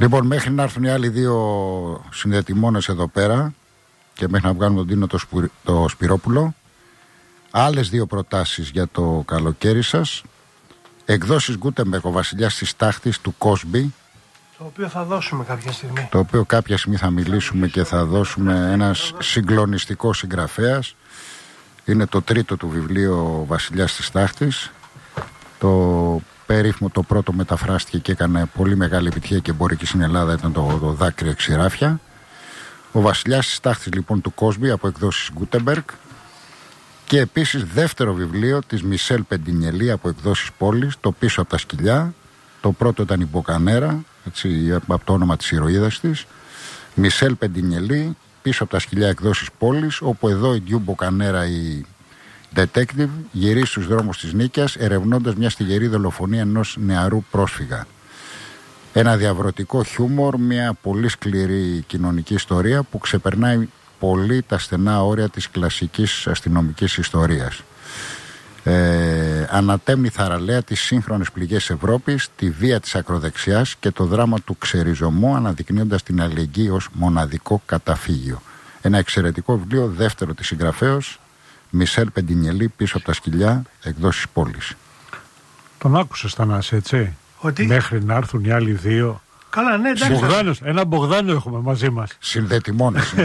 Λοιπόν, μέχρι να έρθουν οι άλλοι δύο συνδετημόνες εδώ πέρα και μέχρι να βγάλουμε τον Τίνο το Σπυρόπουλο, άλλες δύο προτάσεις για το καλοκαίρι σας. Εκδόσεις Γκούτεμπεργκ, ο βασιλιάς της τάχτης του Κόσμι, το οποίο θα δώσουμε κάποια στιγμή. Το οποίο κάποια στιγμή θα μιλήσουμε και θα δώσουμε. Ένας συγκλονιστικός συγγραφέας. Είναι το τρίτο του βιβλίο ο βασιλιάς της τάχτης. Το περίφημο, το πρώτο μεταφράστηκε και έκανε πολύ μεγάλη επιτυχία και εμπορική στην Ελλάδα, ήταν το Δάκρυα Ξηράφια. Ο βασιλιάς της τάχτης λοιπόν του Κόσμι από εκδόσεις Γκούτεμπεργκ. Και επίσης δεύτερο βιβλίο της Μισελ Πεντινιελί από εκδόσεις Πόλης, το Πίσω από τα σκυλιά. Το πρώτο ήταν η Μποκανέρα, έτσι, από το όνομα της ηρωίδας της. Μισελ Πεντινιελί, Πίσω από τα σκυλιά, εκδόσεις Πόλης, όπου εδώ η Ντιού Μποκανέρα, η detective, γυρίζει στους δρόμους της Νίκαιας ερευνώντας μια στιγερή δολοφονία ενός νεαρού πρόσφυγα. Ένα διαβρωτικό χιούμορ, μια πολύ σκληρή κοινωνική ιστορία που ξεπερνάει πολύ τα στενά όρια της κλασικής αστυνομικής ιστορίας. Ανατέμνει θαραλέα τις σύγχρονες πληγές Ευρώπης, τη βία της ακροδεξιάς και το δράμα του ξεριζωμού, αναδεικνύοντας την αλληλεγγύη ως μοναδικό καταφύγιο. Ένα εξαιρετικό βιβλίο, δεύτερο της συγγραφέως, Μισελ Πεντινιελί, Πίσω από τα σκυλιά, εκδόσεις Πόλης. Τον άκουσες, Θανάση, έτσι? Ότι... Μέχρι να έρθουν οι άλλοι δύο. Καλά, ναι, εντάξει. Ένα Μπογδάνο έχουμε μαζί μας. Συνδετημόνες.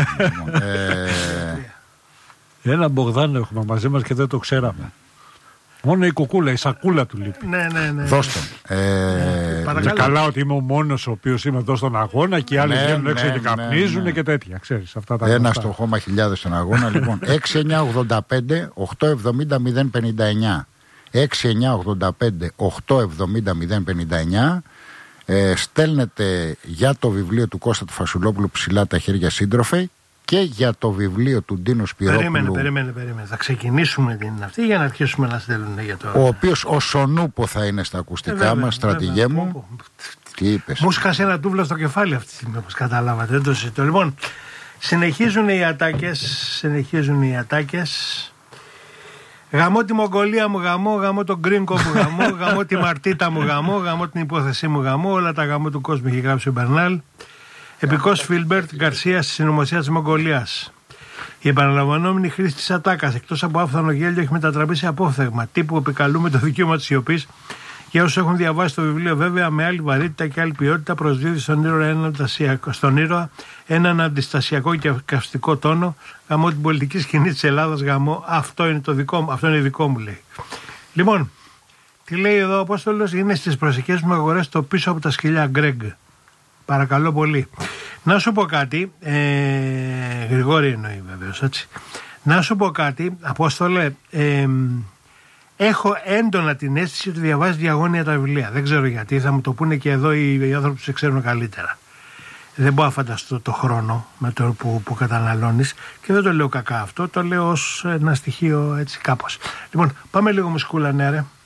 Ένα Μπογδάνο έχουμε μαζί μας και δεν το ξέραμε. Μόνο η κουκούλα, η σακούλα του λείπει. Ναι. Δώσ' τον. Και καλά ότι είμαι ο μόνος ο οποίος είμαι εδώ στον αγώνα και οι άλλοι βγαίνουν έξω και καπνίζουν και τέτοια. Ξέρεις, αυτά τα ένα στο χώμα, χιλιάδες στον αγώνα. Λοιπόν, 6985-870-059. 6985-870-059. Στέλνετε για το βιβλίο του Κώστα του Φασουλόπουλου Ψηλά τα χέρια σύντροφε και για το βιβλίο του Ντίνου Σπυρόπουλου. Περίμενε. Θα ξεκινήσουμε την αυτή για να αρχίσουμε να στέλνουν για το. Ο οποίος ο Σονούπο θα είναι στα ακουστικά μας, στρατηγέ μου. Τι είπες? Μου σκάσε ένα τούβλο στο κεφάλι αυτή τη στιγμή, όπως καταλάβατε. Δεν το συζητώ. Λοιπόν, συνεχίζουν οι ατάκες. Γαμώ τη Μογγολία μου, γαμώ τον Γκρίνκο μου, γαμώ τη Μαρτίτα μου, γαμώ την υπόθεσή μου, όλα τα γαμώ του κόσμου, έχει γράψει ο Μπερνάλ. Επικός Φίλμπερτ Γκαρσία στη συνωμοσία της Μογγολίας. Η επαναλαμβανόμενη χρήση της ατάκας, εκτός από άφθονο γέλιο, έχει μετατραπεί σε απόφθεγμα. Τύπου επικαλούμε το δικαίωμα της σιωπής. Για όσους έχουν διαβάσει το βιβλίο, βέβαια, με άλλη βαρύτητα και άλλη ποιότητα, προσδίδει στον ήρωα έναν αντιστασιακό και καυστικό τόνο. Γαμώ την πολιτική σκηνή της Ελλάδας, γαμώ. Αυτό είναι δικό μου, λέει. Λοιπόν, τι λέει εδώ ο Απόστολος? Είναι στις προσευχές μου αγορές το Πίσω από τα σκυλιά, Γκρέγκ. Παρακαλώ πολύ. Να σου πω κάτι, Γρηγόρη εννοεί βεβαίως, έτσι. Να σου πω κάτι, Απόστολε, έχω έντονα την αίσθηση ότι διαβάζει διαγώνια τα βιβλία. Δεν ξέρω γιατί, θα μου το πούνε και εδώ οι άνθρωποι που σε ξέρουν καλύτερα. Δεν μπορώ να φανταστώ το χρόνο με το που καταναλώνεις και δεν το λέω κακά αυτό, το λέω ως ένα στοιχείο έτσι κάπως. Λοιπόν, πάμε λίγο μουσικούλα, ναι ρε.